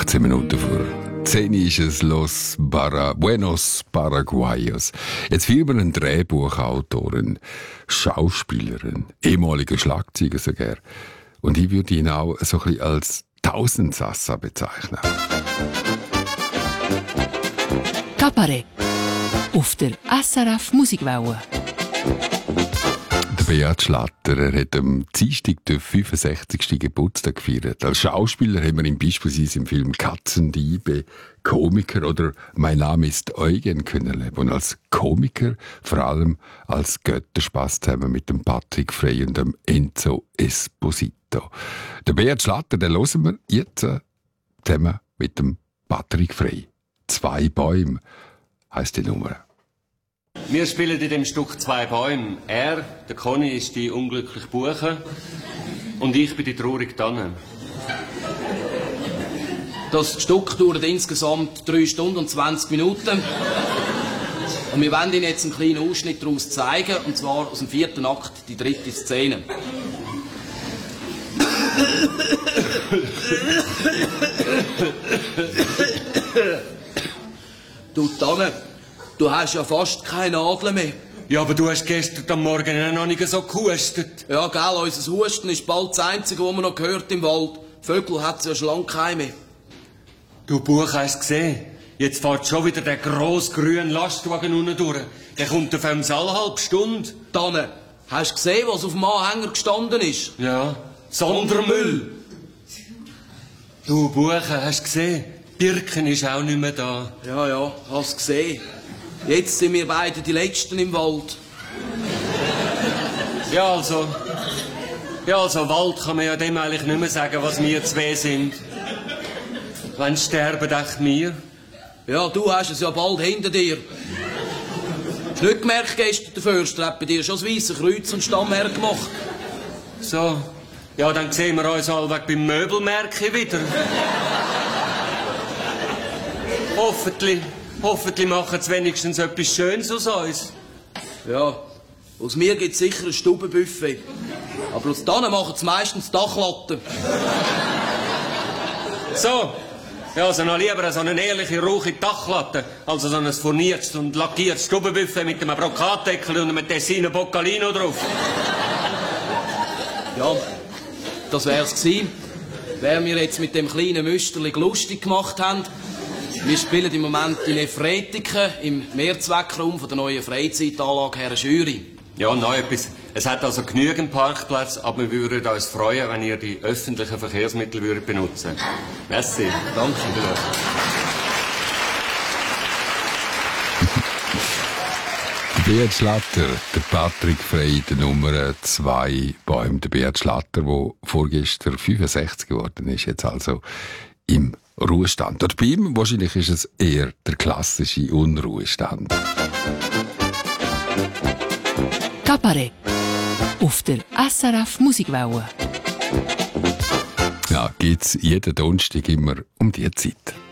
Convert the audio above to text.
18 Minuten vor 10 ist es Buenos Paraguayos. Jetzt filmen wir einen Drehbuchautor, einen Schauspieler, einen ehemaligen Schlagzeuger sogar. Und ich würde ihn auch so ein bisschen als Tausendsassa bezeichnen. Cabaret auf der SRF Musikwelle. Der Beat Schlatter, er hat am Dienstag den 65. Geburtstag gefeiert. Als Schauspieler haben wir ihn beispielsweise im Film Katzendiebe, Komiker oder Mein Name ist Eugen kennenlernen. Und als Komiker vor allem als Götterspaß zusammen mit dem Patrick Frey und dem Enzo Esposito. Der Beat Schlatter, den hören wir jetzt zusammen mit dem Patrick Frey. 2 Bäume heisst die Nummer. Wir spielen in dem Stück 2 Bäume. Er, der Conny, ist die unglückliche Buche und ich bin die traurige Tanne. Das Stück dauert insgesamt 3 Stunden und 20 Minuten. Und wir wollen Ihnen jetzt einen kleinen Ausschnitt daraus zeigen, und zwar aus dem 4. Akt, die 3. Szene. Du Tanne, du hast ja fast keine Nadeln mehr. Ja, aber du hast gestern am Morgen noch nicht so gehustet. Ja, gell, unser Husten ist bald das Einzige, was man noch hört im Wald. Vögel hat es ja schon lange keine mehr. Du Buch hast gesehen. Jetzt fährt schon wieder der grosse grüne Lastwagen unten durch. Der kommt auf eine halbe Stunde. Tanne, hast du gesehen, was auf dem Anhänger gestanden ist? Ja, Sondermüll. Du Buche, hast du gesehen? Birken ist auch nicht mehr da. Ja, hast gesehen. Jetzt sind wir beide die Letzten im Wald. Ja, also Wald kann man ja dem eigentlich nicht mehr sagen, was wir 2 sind. Wann sterben echt wir? Ja, du hast es ja bald hinter dir. Hast du nicht gemerkt, gestern, der Förster hat bei dir schon das weisse Kreuz und Stammherr gemacht? So. Ja, dann sehen wir uns alle beim Möbelmärkchen wieder. Hoffentlich machen sie wenigstens etwas Schönes aus uns. Ja, aus mir gibt es sicher ein Stubenbuffet. Aber aus dann machen sie meistens Dachlatten. So. Ja, also noch lieber so eine ehrliche, rauchige Dachlatte, als so ein furniertes und lackiertes Stubenbuffet mit einem Brokatdeckel und einem Tessiner Boccalino drauf. Ja, das wär's gewesen. Wer wir jetzt mit dem kleinen Müsterli lustig gemacht haben. Wir spielen im Moment in Efretiken im Mehrzweckraum von der neuen Freizeitanlage Herr Schüri. Ja, noch etwas. Es hat also genügend Parkplätze, aber wir würden uns freuen, wenn ihr die öffentlichen Verkehrsmittel würdet benutzen. Merci. Danke. Beat Schlatter, der Patrick Frey, der Nummer 2 Bäume. Der Beat Schlatter, der vorgestern 65 geworden ist, jetzt also im Ruhestand. Dort bei ihm wahrscheinlich ist es eher der klassische Unruhestand. Cabaret auf der SRF Musikwelle. Ja, gibt's jeden Donnerstag immer um diese Zeit.